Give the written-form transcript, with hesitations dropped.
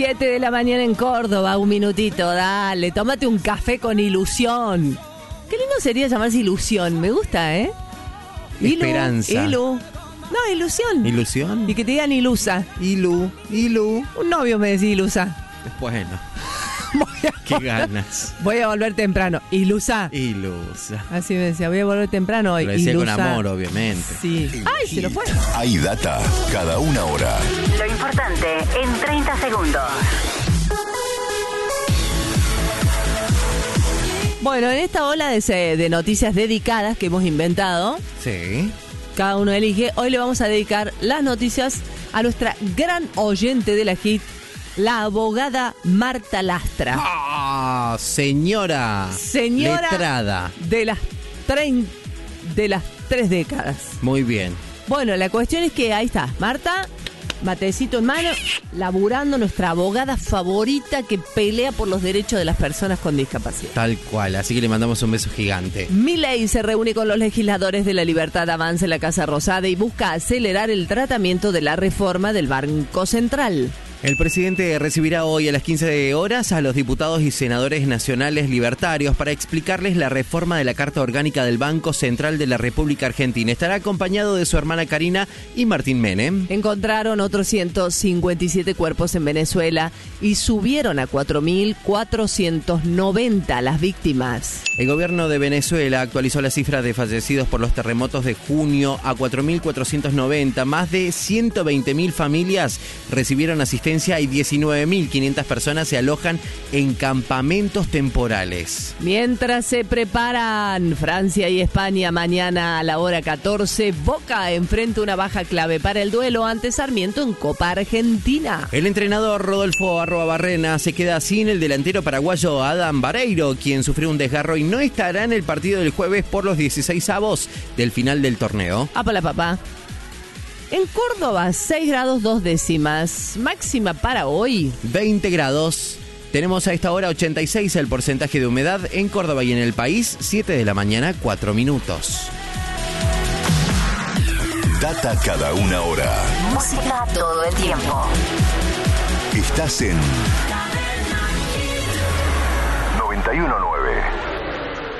7 de la mañana en Córdoba, un minutito, dale, tómate un café con ilusión. Qué lindo sería llamarse ilusión, me gusta, ¿eh? Esperanza. No, ilusión. ¿Ilusión? Y que te digan ilusa. Ilu. Un novio me decía ilusa. Bueno, qué ganas. Voy a volver temprano. Ilusa. Ilusa. Así me decía, voy a volver temprano hoy. Lo decía ilusa. con amor, obviamente. Sí. ¡Ay, se lo fue! Hay data cada una hora. Lo importante en 30 segundos. Bueno, en esta ola de noticias dedicadas que hemos inventado, Sí. cada uno elige, hoy le vamos a dedicar las noticias a nuestra gran oyente de la hit, la abogada Marta Lastra. ¡Ah! Señora letrada. de las 3 décadas. Muy bien. Bueno, la cuestión es que ahí está, Marta, matecito en mano, laburando, nuestra abogada favorita que pelea por los derechos de las personas con discapacidad. Tal cual. Así que le mandamos un beso gigante. Milei se reúne con los legisladores de la Libertad Avanza en la Casa Rosada y busca acelerar el tratamiento de la reforma del Banco Central. El presidente recibirá hoy a las 15 horas a los diputados y senadores nacionales libertarios para explicarles la reforma de la Carta Orgánica del Banco Central de la República Argentina. Estará acompañado de su hermana Karina y Martín Menem. Encontraron otros 157 cuerpos en Venezuela y subieron a 4.490 las víctimas. El gobierno de Venezuela actualizó la cifra de fallecidos por los terremotos de junio a 4.490. Más de 120.000 familias recibieron asistencia y 19.500 personas se alojan en campamentos temporales. Mientras se preparan Francia y España mañana a la hora 14, Boca enfrenta una baja clave para el duelo ante Sarmiento en Copa Argentina. El entrenador Rodolfo Arroabarrena se queda sin el delantero paraguayo Adam Vareiro, quien sufrió un desgarro y no estará en el partido del jueves por los 16avos del final del torneo. ¡Apa la papá! En Córdoba, 6 grados 2 décimas. Máxima para hoy. 20 grados. Tenemos a esta hora 86 el porcentaje de humedad en Córdoba y en el país. 7 de la mañana, 4 minutos. Data cada una hora. Música todo el tiempo. Estás en 91.9.